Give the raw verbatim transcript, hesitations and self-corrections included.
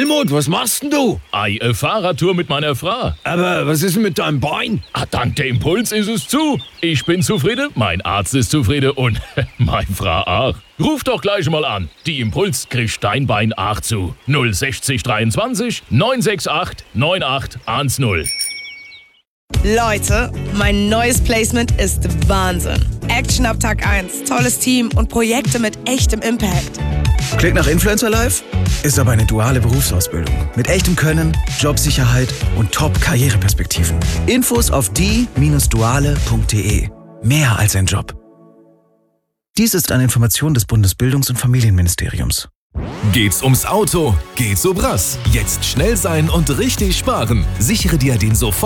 Helmut, was machst denn du? Ei, eine Fahrradtour mit meiner Frau. Aber was ist denn mit deinem Bein? Ah, dank dem Impuls ist es zu. Ich bin zufrieden, mein Arzt ist zufrieden und meine Frau auch. Ruf doch gleich mal an. Die Impuls kriegt dein Bein auch zu. null sechzig dreiundzwanzig neun sechs acht neun acht eins null. Leute, mein neues Placement ist Wahnsinn. Action ab Tag eins, tolles Team und Projekte mit echtem Impact. Klingt nach Influencer Life? Ist aber eine duale Berufsausbildung. Mit echtem Können, Jobsicherheit und Top-Karriereperspektiven. Infos auf die Bindestrich duale Punkt de. Mehr als ein Job. Dies ist eine Information des Bundesbildungs- und Familienministeriums. Geht's ums Auto? Geht's so brass. Jetzt schnell sein und richtig sparen. Sichere dir den sofort